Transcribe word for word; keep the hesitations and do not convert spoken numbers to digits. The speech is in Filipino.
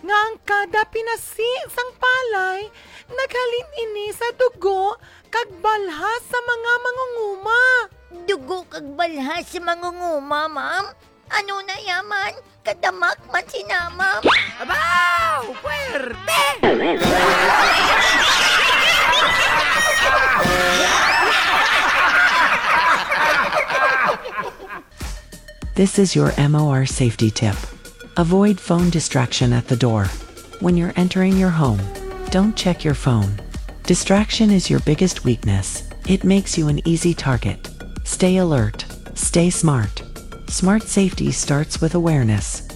nga ang kada pinasi sang palay naghalin ini sa dugo kag balhas sa mga mangunguma. Dugo kag balhas sa mangunguma, ma'am? Ano na yaman? Kadamak man sinamam? Abaw! Puwerte! This is your M O R safety tip. Avoid phone distraction at the door. When you're entering your home, don't check your phone. Distraction is your biggest weakness. It makes you an easy target. Stay alert. Stay smart. Smart safety starts with awareness.